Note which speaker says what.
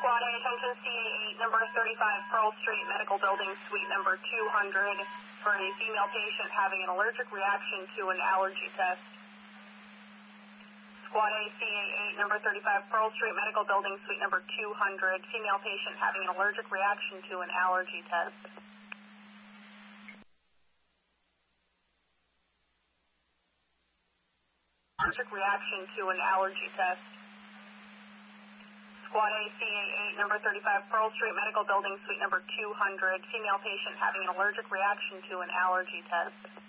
Speaker 1: Squad A, attention CA8, number 35 Pearl Street, Medical Building, Suite number 200, for a female patient having an allergic reaction to an allergy test. Squad A, CA8, number 35 Pearl Street, Medical Building, Suite number 200, female patient having an allergic reaction to an allergy test. Allergic reaction to an allergy test. Squad A, CA8, number 35 Pearl Street, Medical Building, Suite number 200, female patient having an allergic reaction to an allergy test.